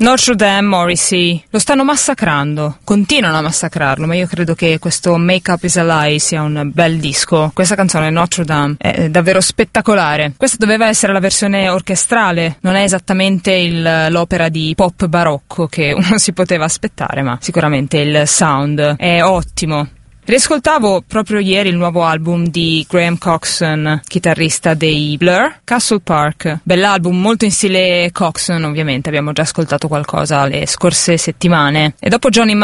Notre Dame, Morrissey, lo stanno massacrando, continuano a massacrarlo, ma io credo che questo Make Up Is a Lie sia un bel disco. Questa canzone, Notre Dame, è davvero spettacolare. Questa doveva essere la versione orchestrale, non è esattamente l'opera di pop barocco che uno si poteva aspettare, ma sicuramente il sound è ottimo. Riascoltavo proprio ieri il nuovo album di Graham Coxon, chitarrista dei Blur, Castle Park. Bell'album, molto in stile Coxon, ovviamente, abbiamo già ascoltato qualcosa le scorse settimane. E dopo Johnny